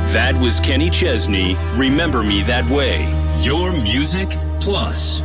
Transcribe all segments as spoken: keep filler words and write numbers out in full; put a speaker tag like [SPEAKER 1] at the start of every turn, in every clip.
[SPEAKER 1] That was Kenny Chesney, Remember Me That Way. Your Music Plus.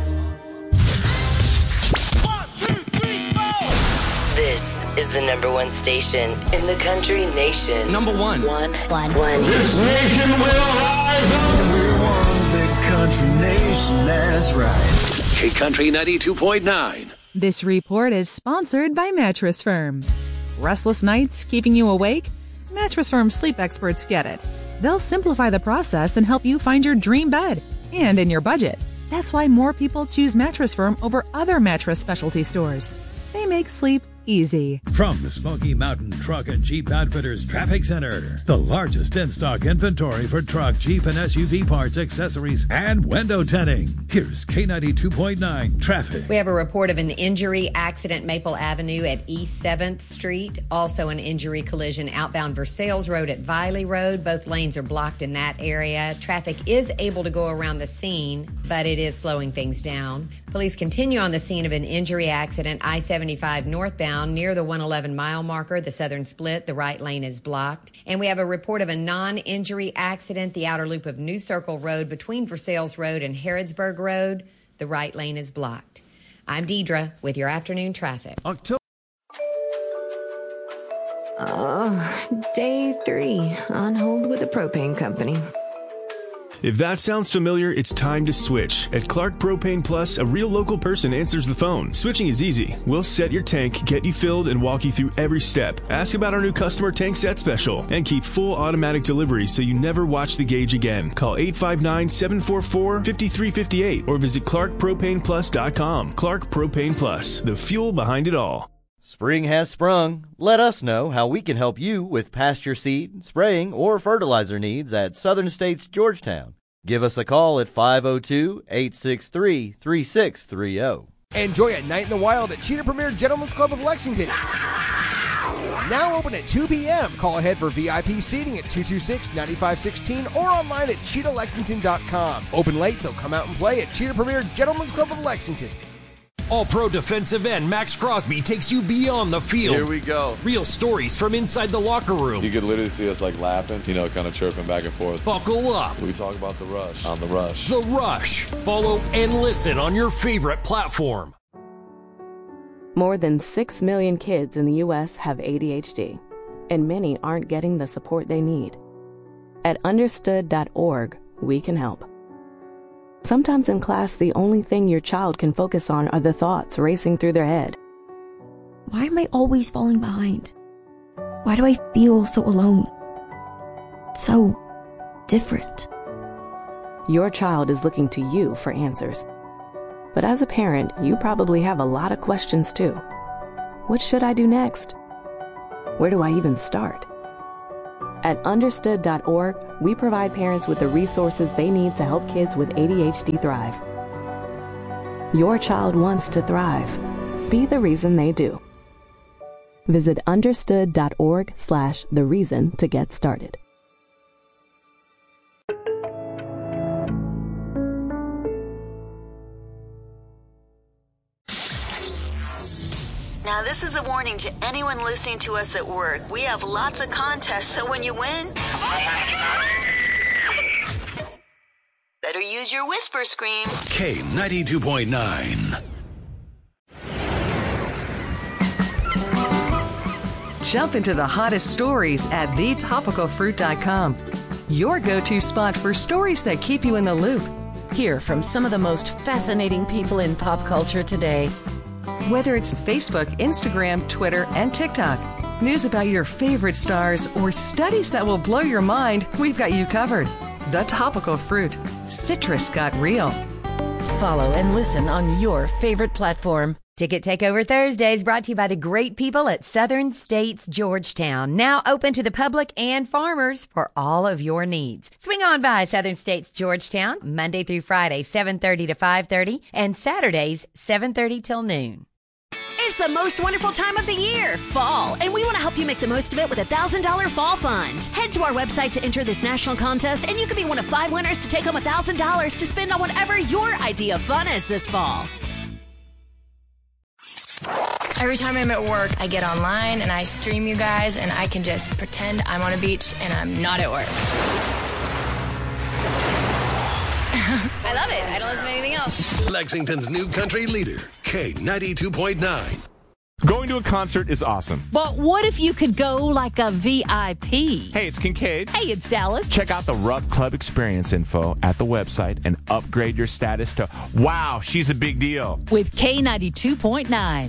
[SPEAKER 2] One, two, three, four.
[SPEAKER 3] This is the number one station in the country nation.
[SPEAKER 4] Number one.
[SPEAKER 3] One. One. One.
[SPEAKER 5] This nation will rise up. We're one big country nation, that's right.
[SPEAKER 6] K-Country ninety-two point nine.
[SPEAKER 7] This report is sponsored by Mattress Firm. Restless nights keeping you awake? Mattress Firm sleep experts get it. They'll simplify the process and help you find your dream bed and in your budget. That's why more people choose Mattress Firm over other mattress specialty stores. They make sleep easy.
[SPEAKER 8] From the Smoky Mountain Truck and Jeep Outfitters Traffic Center, the largest in-stock inventory for truck, Jeep, and S U V parts, accessories, and window tinting. Here's K ninety-two point nine Traffic.
[SPEAKER 9] We have a report of an injury accident Maple Avenue at East seventh Street. Also an injury collision outbound Versailles Road at Viley Road. Both lanes are blocked in that area. Traffic is able to go around the scene, but it is slowing things down. Police continue on the scene of an injury accident, I seventy-five northbound near the one eleven mile marker. The southern split, the right lane is blocked. And we have a report of a non-injury accident, the outer loop of New Circle Road between Versailles Road and Harrodsburg Road. The right lane is blocked. I'm Deidre with your afternoon traffic.
[SPEAKER 10] October. Oh, day three on hold with the propane company.
[SPEAKER 11] If that sounds familiar, it's time to switch. At Clark Propane Plus, a real local person answers the phone. Switching is easy. We'll set your tank, get you filled, and walk you through every step. Ask about our new customer tank set special, and keep full automatic delivery so you never watch the gauge again. Call eight five nine, seven four four, five three five eight or visit clark propane plus dot com. Clark Propane Plus, the fuel behind it all.
[SPEAKER 12] Spring has sprung. Let us know how we can help you with pasture seed, spraying, or fertilizer needs at Southern States Georgetown. Give us a call at five oh two, eight six three, three six three oh.
[SPEAKER 13] Enjoy a night in the wild at Cheetah Premier Gentlemen's Club of Lexington. Now open at two p.m. Call ahead for V I P seating at two two six, nine five one six or online at cheetah lexington dot com. Open late, so come out and play at Cheetah Premier Gentlemen's Club of Lexington.
[SPEAKER 14] All-Pro defensive end Max Crosby takes you beyond the field.
[SPEAKER 15] Here we go.
[SPEAKER 14] Real stories from inside the locker room.
[SPEAKER 15] You could literally see us like laughing, you know, kind of chirping back and forth.
[SPEAKER 14] Buckle up.
[SPEAKER 15] We talk about the rush on the rush.
[SPEAKER 14] The Rush. Follow and listen on your favorite platform.
[SPEAKER 16] More than six million kids in the U S have A D H D, and many aren't getting the support they need. At understood dot org, we can help. Sometimes in class, the only thing your child can focus on are the thoughts racing through their head.
[SPEAKER 17] Why am I always falling behind? Why do I feel so alone? So different.
[SPEAKER 16] Your child is looking to you for answers. But as a parent, you probably have a lot of questions too. What should I do next? Where do I even start? At understood dot org, we provide parents with the resources they need to help kids with A D H D thrive. Your child wants to thrive. Be the reason they do. Visit understood dot org slash the reason to get started.
[SPEAKER 18] Now, this is a warning to anyone listening to us at work. We have lots of contests, so when you win, better use your whisper scream.
[SPEAKER 6] K ninety-two point nine.
[SPEAKER 19] Jump into the hottest stories at the topical fruit dot com. Your go-to spot for stories that keep you in the loop.
[SPEAKER 20] Hear from some of the most fascinating people in pop culture today.
[SPEAKER 19] Whether it's Facebook, Instagram, Twitter, and TikTok, news about your favorite stars, or studies that will blow your mind, we've got you covered. The Topical Fruit. Citrus got real.
[SPEAKER 20] Follow and listen on your favorite platform.
[SPEAKER 9] Ticket Takeover Thursdays brought to you by the great people at Southern States Georgetown. Now open to the public and farmers for all of your needs. Swing on by Southern States Georgetown, Monday through Friday, seven thirty to five thirty, and Saturdays, seven thirty till noon.
[SPEAKER 21] It's the most wonderful time of the year, fall, and we want to help you make the most of it with a one thousand dollars Fall Fund. Head to our website to enter this national contest, and you could be one of five winners to take home one thousand dollars to spend on whatever your idea of fun is this fall.
[SPEAKER 22] I
[SPEAKER 4] Every time I'm at work, I get online and I stream you guys, and I can just pretend I'm on a beach and I'm not at work. I love it. I don't listen to anything else.
[SPEAKER 6] Lexington's new country leader, K ninety-two point nine.
[SPEAKER 22] Going to a concert is awesome.
[SPEAKER 23] But what if you could go like a V I P?
[SPEAKER 22] Hey, it's Kincaid.
[SPEAKER 23] Hey, it's Dallas.
[SPEAKER 22] Check out the Ruck Club experience info at the website and upgrade your status to, wow, she's a big deal.
[SPEAKER 23] With K ninety-two point nine.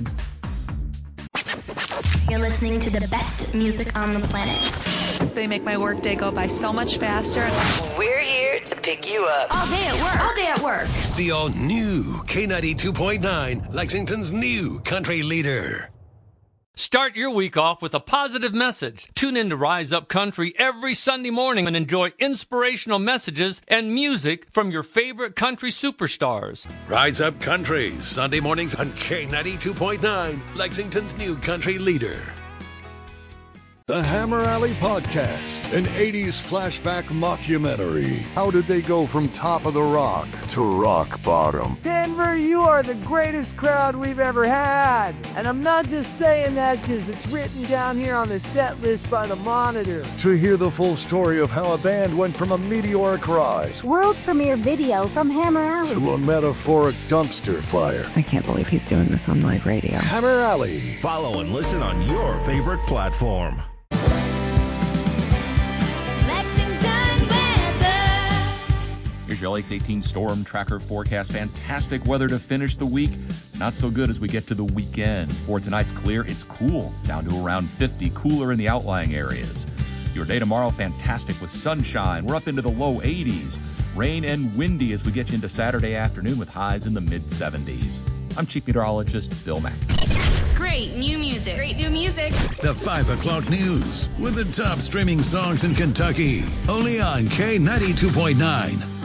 [SPEAKER 24] You're listening to the best music on the planet.
[SPEAKER 25] They make my workday go by so much faster.
[SPEAKER 3] We're here to pick you up.
[SPEAKER 24] All day at work. All day at work.
[SPEAKER 6] The all-new K ninety-two point nine, Lexington's new country leader.
[SPEAKER 26] Start your week off with a positive message. Tune in to Rise Up Country every Sunday morning and enjoy inspirational messages and music from your favorite country superstars.
[SPEAKER 6] Rise Up Country, Sunday mornings on K ninety-two point nine, Lexington's new country leader.
[SPEAKER 27] The Hammer Alley Podcast, an eighties flashback mockumentary. How did they go from top of the rock to rock bottom?
[SPEAKER 28] Denver, you are the greatest crowd we've ever had. And I'm not just saying that because it's written down here on the set list by the Monitor.
[SPEAKER 27] To hear the full story of how a band went from a meteoric rise,
[SPEAKER 29] world premiere video from Hammer Alley,
[SPEAKER 27] to a metaphoric dumpster fire.
[SPEAKER 16] I can't believe he's doing this on live radio.
[SPEAKER 27] Hammer Alley.
[SPEAKER 30] Follow and listen on your favorite platform.
[SPEAKER 31] Here's your L X eighteen Storm Tracker forecast. Fantastic weather to finish the week. Not so good as we get to the weekend. For tonight's clear, it's cool, down to around fifty, cooler in the outlying areas. Your day tomorrow, fantastic with sunshine. We're up into the low eighties. Rain and windy as we get you into Saturday afternoon with highs in the mid seventies. I'm Chief Meteorologist Bill Mack.
[SPEAKER 24] Great new music. Great new music.
[SPEAKER 6] The five o'clock news with the top streaming songs in Kentucky. Only on K ninety-two point nine.